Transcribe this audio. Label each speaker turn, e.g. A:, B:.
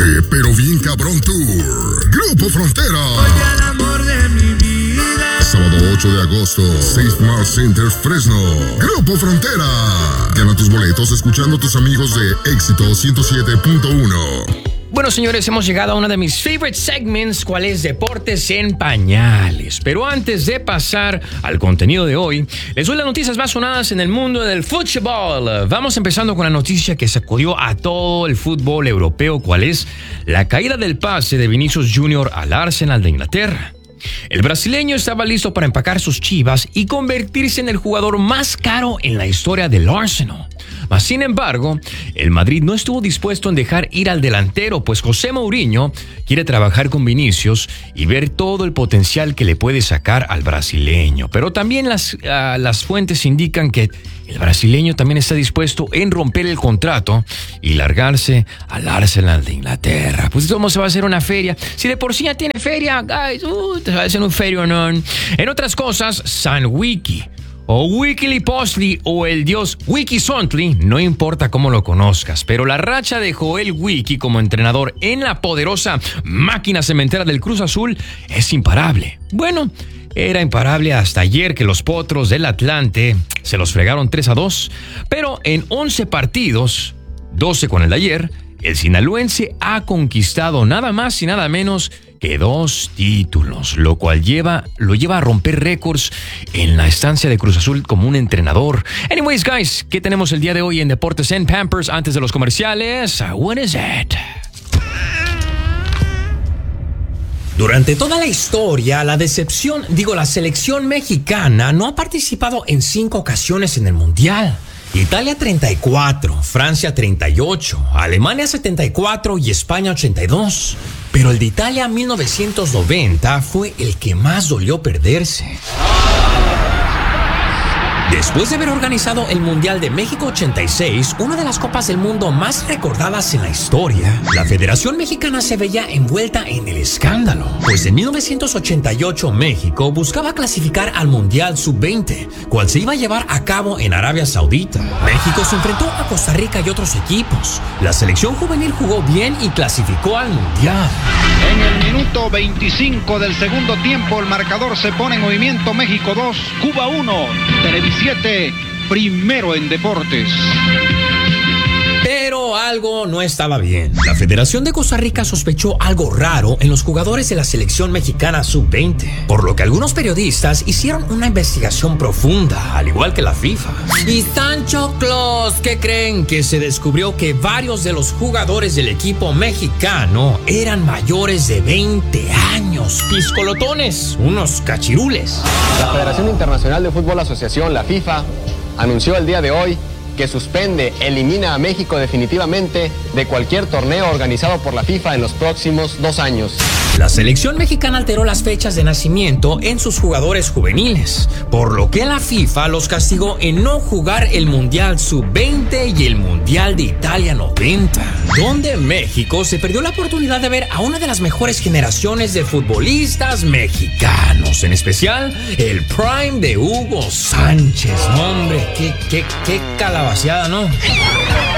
A: pero bien cabrón tour. Grupo Frontera.
B: Oye, el amor de mi vida.
A: Sábado 8 de agosto, Safe Mart Center, Fresno. Grupo Frontera. Gana tus boletos escuchando a tus amigos de Éxito 107.1.
C: Bueno, señores, hemos llegado a uno de mis favorite segments, cuál es Deportes en Pañales. Pero antes de pasar al contenido de hoy, les doy las noticias más sonadas en el mundo del fútbol. Vamos empezando con la noticia que sacudió a todo el fútbol europeo, cuál es la caída del pase de Vinicius Jr. al Arsenal de Inglaterra. El brasileño estaba listo para empacar sus chivas y convertirse en el jugador más caro en la historia del Arsenal. Mas, sin embargo, el Madrid no estuvo dispuesto en dejar ir al delantero, pues José Mourinho quiere trabajar con Vinicius y ver todo el potencial que le puede sacar al brasileño. Pero también las fuentes indican que el brasileño también está dispuesto en romper el contrato y largarse al Arsenal de Inglaterra. Pues cómo se va a hacer una feria. Si de por sí ya tiene feria, guys, te va a hacer un ferio, ¿no? En otras cosas, San Wiki o Wikilipostli o el dios Wikisontli, no importa cómo lo conozcas, pero la racha de Joel Wiki como entrenador en la poderosa máquina cementera del Cruz Azul es imparable. Bueno, era imparable hasta ayer que los Potros del Atlante se los fregaron 3-2, pero en 11 partidos, 12 con el de ayer, el sinaloense ha conquistado nada más y nada menos que 2 títulos, lo cual lo lleva a romper récords en la estancia de Cruz Azul como un entrenador. Anyways, guys, ¿qué tenemos el día de hoy en Deportes en Pampers antes de los comerciales? What is it?
D: Durante toda la historia, la selección mexicana no ha participado en 5 ocasiones en el Mundial. Italia 34, Francia 38, Alemania 74 y España 82. Pero el de Italia 1990 fue el que más dolió perderse. Después de haber organizado el Mundial de México 86, una de las copas del mundo más recordadas en la historia, la Federación Mexicana se veía envuelta en el escándalo, pues en 1988 México buscaba clasificar al Mundial Sub-20, cual se iba a llevar a cabo en Arabia Saudita. México se enfrentó a Costa Rica y otros equipos. La selección juvenil jugó bien y clasificó al Mundial.
E: En el minuto 25 del segundo tiempo, el marcador se pone en movimiento. México 2, Cuba 1, Televisión 7, primero en deportes.
D: Pero algo no estaba bien. La Federación de Costa Rica sospechó algo raro en los jugadores de la selección mexicana sub-20, por lo que algunos periodistas hicieron una investigación profunda, al igual que la FIFA. Y Sancho Claus, ¿qué creen? Que se descubrió que varios de los jugadores del equipo mexicano eran mayores de 20 años. Piscolotones, unos cachirules.
F: La Federación Internacional de Fútbol Asociación, la FIFA, anunció el día de hoy que elimina a México definitivamente de cualquier torneo organizado por la FIFA en los próximos 2 años.
D: La selección mexicana alteró las fechas de nacimiento en sus jugadores juveniles, por lo que la FIFA los castigó en no jugar el Mundial Sub-20 y el Mundial de Italia 90, donde México se perdió la oportunidad de ver a una de las mejores generaciones de futbolistas mexicanos, en especial el prime de Hugo Sánchez. No, hombre, qué calabaceada, ¿no?